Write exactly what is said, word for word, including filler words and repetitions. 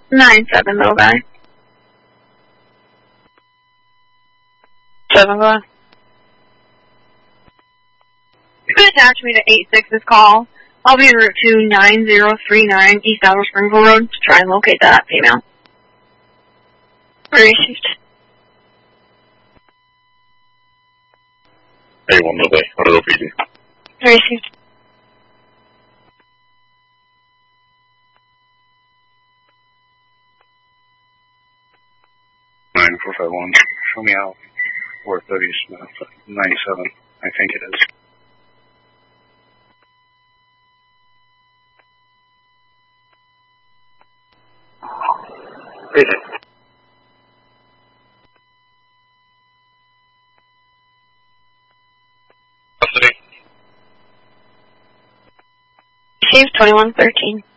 nine seven, little guy. seven guy. You can attach me to eight six this call. I'll be en route to nine zero three nine East Outer Springville Road to try and locate that female. Received. A one, no way. What are P D? Received. nine four five one, show me out where thirty Smith, ninety-seven, I think it is. Read it. Received twenty-one thirteen.